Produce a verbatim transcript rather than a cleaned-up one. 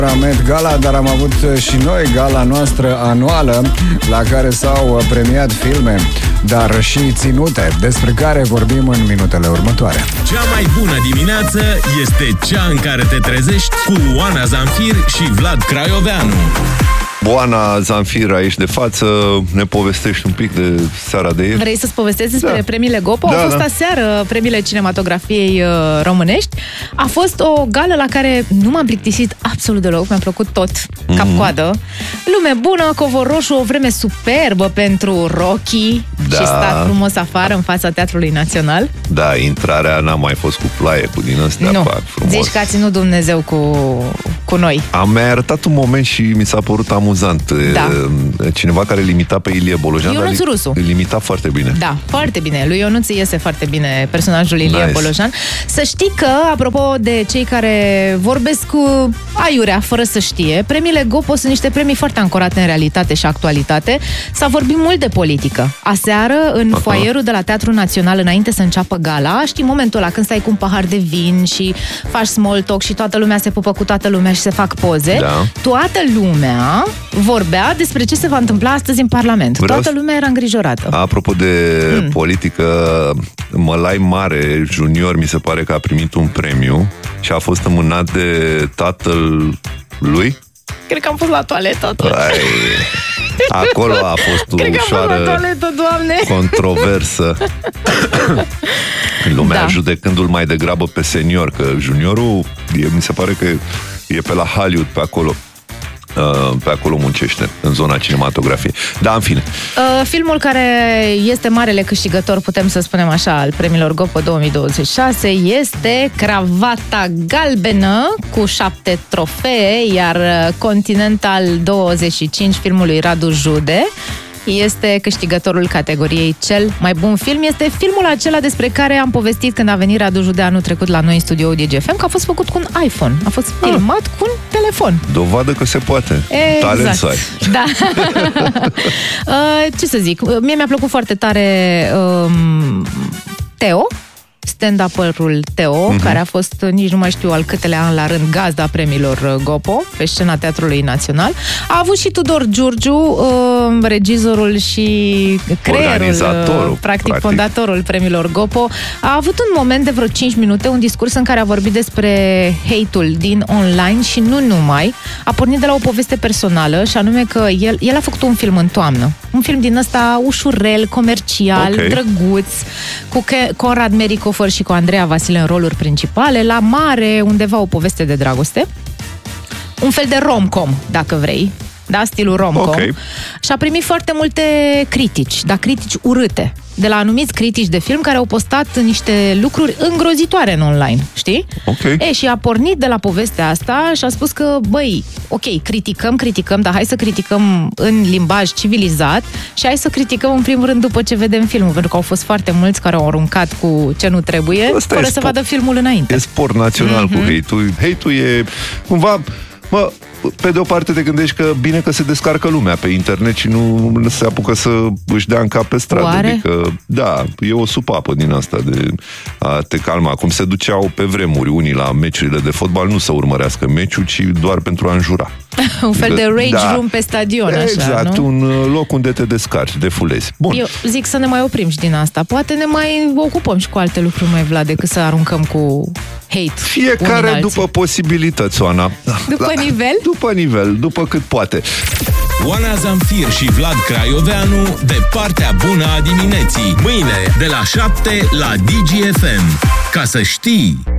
Met Gala, dar am avut și noi gala noastră anuală la care s-au premiat filme, dar și ținute, despre care vorbim în minutele următoare. Cea mai bună dimineață este cea în care te trezești cu Oana Zanfir și Vlad Craioveanu. Oana Zanfir aici de față, ne povestești un pic de seara de ieri. Vrei să-ți povestesc despre da. premiile Gopo? Da, Au fost da. aseară premiile cinematografiei uh, românești. A fost o gală la care nu m-am plictisit absolut deloc, mi-a plăcut tot, mm-hmm. cap-coadă. Lume bună, covor roșu, o vreme superbă pentru Rocky da. și stat frumos afară în fața Teatrului Național. Da, intrarea n-a mai fost cu ploaie, cu din ăstea nu. fac frumos. Zici că a ținut Dumnezeu cu, cu noi. Am mai arătat un moment și mi s-a părut amuzant. Da. Cineva care limita pe Ilie Bolojan, Ionuț Rusu. Îl limita foarte bine. Da, foarte bine. Lui Ionuț iese foarte bine personajul Ilie nice. Bolojan. Să știi că, apropo de cei care vorbesc cu aiurea, fără să știe, premiile Gopo sunt niște premii foarte ancorate în realitate și actualitate. S-a vorbit mult de politică. Aseară, în Aha. foaierul de la Teatrul Național, înainte să înceapă gala, știi momentul ăla când stai cu un pahar de vin și faci small talk și toată lumea se pupă cu toată lumea și se fac poze. Da. Toată lumea vorbea despre ce se va întâmpla astăzi în Parlament. Vreau Toată lumea era îngrijorată. Apropo de hmm. politică, Mălai Mare Junior mi se pare că a primit un premiu și a fost înmânat de tatăl lui. Cred că am fost la toaletă. Ai, acolo a fost o Cred ușoară că am fost la toaletă, Doamne. controversă. Lumea Da. judecându-l mai degrabă pe senior, că juniorul e, mi se pare că e pe la Hollywood, pe acolo. Pe acolo muncește, în zona cinematografiei. Da, în fine. Uh, filmul care este marele câștigător, putem să spunem așa, al premiilor Gopo două mii douăzeci și șase este Cravata Galbenă, cu șapte trofee, iar Continental douăzeci și cinci, filmul lui Radu Jude, este câștigătorul categoriei cel mai bun film. Este filmul acela despre care am povestit când a venit Radu Jude anul trecut la noi în studioul D G F M, că a fost făcut cu un iPhone. A fost ah. filmat cu un telefon. Dovadă că se poate. Exact. Talent să ai. Da. uh, ce să zic? Mie mi-a plăcut foarte tare um, Teo, stand-up-ul Teo, uh-huh. care a fost, nici nu mai știu al câtelea an la rând, gazda premiilor Gopo pe scena Teatrului Național. A avut și Tudor Giurgiu, uh, regizorul și creierul, uh, practic, practic fondatorul premiilor Gopo. A avut un moment de vreo cinci minute, un discurs în care a vorbit despre hate-ul din online și nu numai. A pornit de la o poveste personală și anume că el, el a făcut un film în toamnă. Un film din ăsta ușurel, comercial, okay. drăguț, cu Conrad Merico și cu Andreea Vasile în roluri principale, la mare, undeva o poveste de dragoste. Un fel de rom-com, dacă vrei. Da, stilul rom-com. Okay. Și a primit foarte multe critici, dar critici urâte. De la anumiți critici de film care au postat niște lucruri îngrozitoare în online, știi? Okay. E, și a pornit de la povestea asta și a spus că, băi, ok, criticăm, criticăm, dar hai să criticăm în limbaj civilizat și hai să criticăm în primul rând după ce vedem filmul, pentru că au fost foarte mulți care au aruncat cu ce nu trebuie, asta fără să sport. vadă filmul înainte. E sport național mm-hmm. cu hate-ul. Hate-ul e cumva... Mă, pe de o parte te gândești că bine că se descarcă lumea pe internet și nu se apucă să își dea în cap pe stradă. Oare? Adică, da, e o supapă din asta de a te calma. Cum se duceau pe vremuri unii la meciurile de fotbal, nu să urmărească meciul, ci doar pentru a înjura. Un fel de rage da. room pe stadion, așa, exact, nu? un loc unde te descarci, defulezi. Bun. Eu zic să ne mai oprim și din asta. Poate ne mai ocupăm și cu alte lucruri, mai Vlad, decât să aruncăm cu hate. Fiecare după posibilități, Oana. După la, nivel? După nivel, după cât poate. Oana Zanfir și Vlad Craioveanu, de partea bună a dimineții. Mâine, de la șapte la D G F M. Ca să știi...